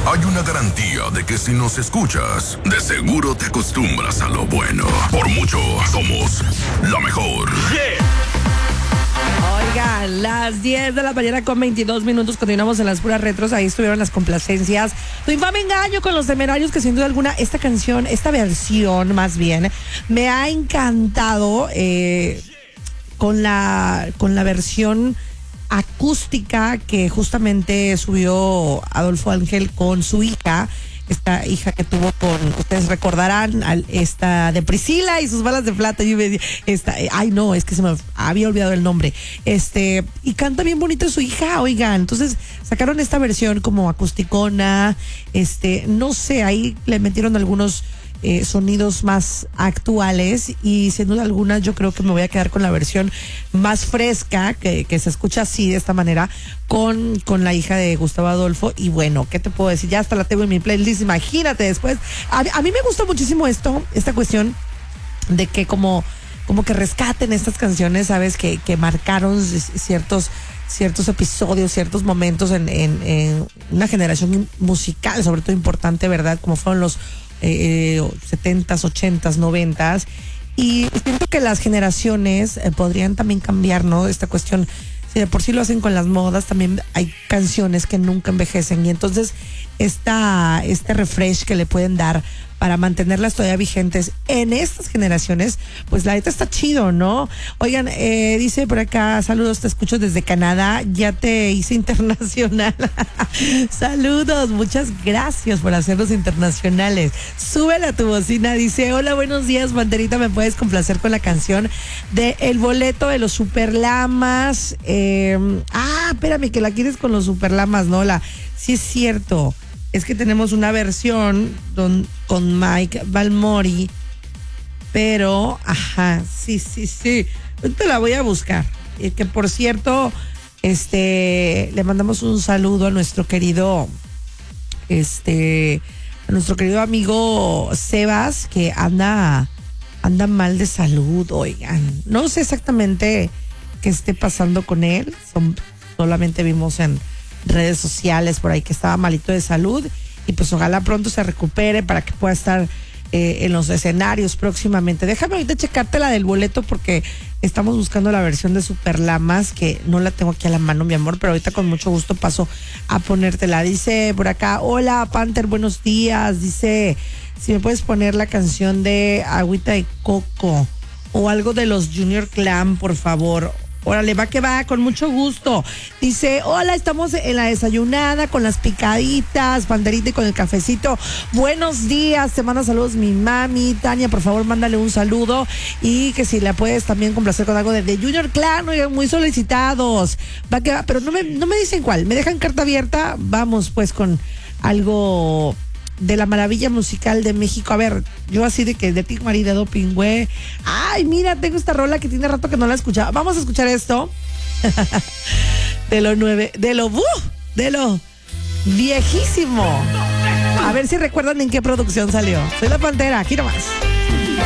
hay una garantía de que si nos escuchas, de seguro te acostumbras a lo bueno. Por mucho, somos la mejor. Oiga, las 10 de la mañana con 22 minutos, continuamos en las puras retros, ahí estuvieron las complacencias. Tu infame engaño con los Temerarios, que sin duda alguna esta canción, esta versión más bien, me ha encantado con la versión acústica que justamente subió Adolfo Ángel con su hija, esta hija que tuvo con, ustedes recordarán, esta de Priscila y sus balas de plata. Yo me, ay no, es que se me había olvidado el nombre. Y canta bien bonito su hija, oigan. Entonces sacaron esta versión como acusticona, no sé, ahí le metieron algunos sonidos más actuales y sin duda alguna yo creo que me voy a quedar con la versión más fresca que se escucha así de esta manera con la hija de Gustavo Adolfo. Y bueno, ¿qué te puedo decir? Ya hasta la tengo en mi playlist, imagínate después. A mí me gusta muchísimo esta cuestión de que como que rescaten estas canciones, ¿sabes? Que marcaron ciertos episodios, ciertos momentos en una generación musical, sobre todo importante, ¿verdad? Como fueron los 70s, 80s, 90s, y siento que las generaciones podrían también cambiar, ¿no? Esta cuestión, si de por sí lo hacen con las modas, también hay canciones que nunca envejecen, y entonces este refresh que le pueden dar para mantenerlas todavía vigentes en estas generaciones, pues la neta está chido, ¿no? Oigan, dice por acá, saludos, te escucho desde Canadá, ya te hice internacional. Saludos, muchas gracias por hacernos internacionales. Súbela a tu bocina, dice, hola, buenos días, Banderita, ¿me puedes complacer con la canción de El Boleto de los Superlamas? Espérame, que la quieres con los Superlamas, ¿no? Sí es cierto. Es que tenemos una versión con Mike Balmori, pero, sí. Te la voy a buscar. Que por cierto, le mandamos un saludo a nuestro querido, amigo Sebas, que anda mal de salud, oigan. No sé exactamente qué esté pasando con él. Solamente vimos en redes sociales por ahí que estaba malito de salud, y pues ojalá pronto se recupere para que pueda estar en los escenarios próximamente. Déjame ahorita checarte la del boleto porque estamos buscando la versión de Superlamas, que no la tengo aquí a la mano, mi amor, pero ahorita con mucho gusto paso a ponértela. Dice por acá, hola Panther, buenos días. Dice, si me puedes poner la canción de Agüita de Coco o algo de los Junior Clan, por favor. Órale, va que va, con mucho gusto. Dice, hola, estamos en la desayunada con las picaditas, Banderita, y con el cafecito. Buenos días, te manda saludos mi mami. Tania, por favor, mándale un saludo. Y que si la puedes también complacer con algo de Junior Clan, oigan, muy solicitados. Va que va, pero no me dicen cuál. ¿Me dejan carta abierta? Vamos pues con algo de la maravilla musical de México. A ver, yo así de que de Tic Marí, de Doping, güey. Ay, mira, tengo esta rola que tiene rato que no la escuchaba. Vamos a escuchar esto. de lo viejísimo. A ver si recuerdan en qué producción salió. Soy la Pantera, aquí nomás.